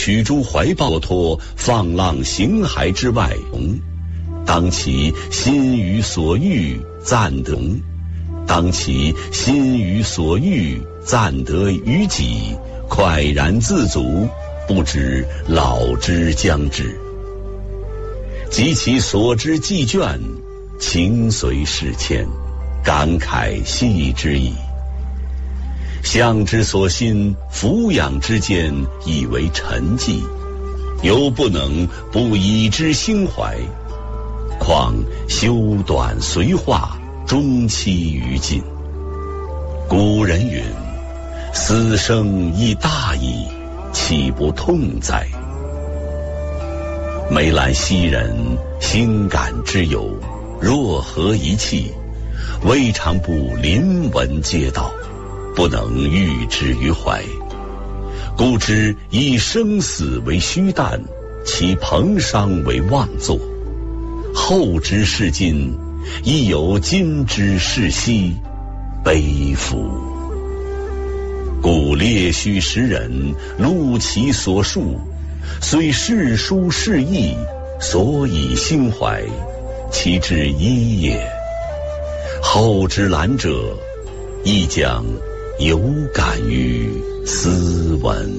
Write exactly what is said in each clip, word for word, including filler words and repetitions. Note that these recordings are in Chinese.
取诸怀抱托，放浪形骸之外，当其心于所欲，暂得；当其心于所欲，暂得于己，快然自足，不知老之将至。及其所知既倦，情随事迁，感慨系之矣。向之所欣，俯仰之间，以为沉寂，犹不能不以之兴怀。况修短随化，终期于尽。古人云：死生亦大矣，岂不痛哉？梅兰昔人，心感之由，若何一气，未尝不临文嗟悼，不能喻之于怀。故知以生死为虚诞，其彭殇为妄作。后之视今，亦有今之视昔，悲夫！故列虚时人，录其所述，虽世殊事异，所以心怀，其之一也。后之览者，亦将有感于斯文。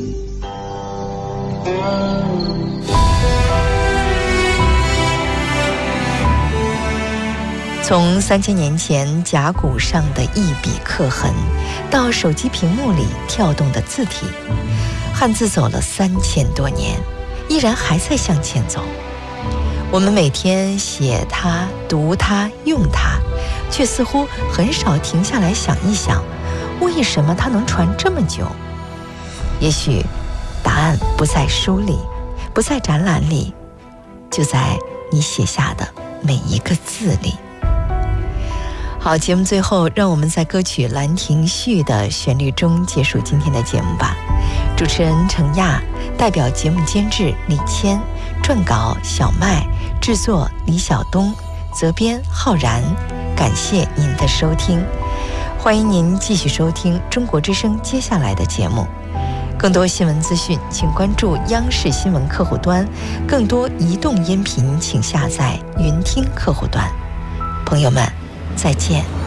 从三千年前甲骨上的一笔刻痕，到手机屏幕里跳动的字体，汉字走了三千多年，依然还在向前走。我们每天写它、读它、用它，却似乎很少停下来想一想，为什么它能传这么久？也许答案不在书里，不在展览里，就在你写下的每一个字里。好，节目最后让我们在歌曲《兰亭序》的旋律中结束今天的节目吧。主持人程亚，代表节目监制李谦，撰稿小麦，制作李晓东，责编浩然。感谢您的收听，欢迎您继续收听中国之声接下来的节目。更多新闻资讯请关注央视新闻客户端，更多移动音频请下载云听客户端。朋友们再见。